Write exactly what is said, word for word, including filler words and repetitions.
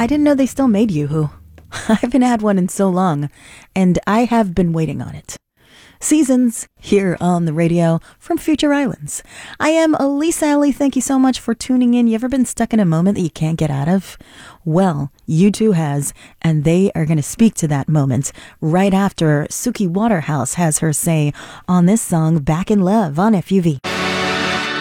I didn't know they still made Yoo-Hoo. I haven't had one in so long, and I have been waiting on it. Seasons here on the radio from Future Islands. I am Elisa Ellie. Thank you so much for tuning in. You ever been stuck in a moment that you can't get out of? Well, U two has, and they are going to speak to that moment right after Suki Waterhouse has her say on this song, Back in Love on F U V.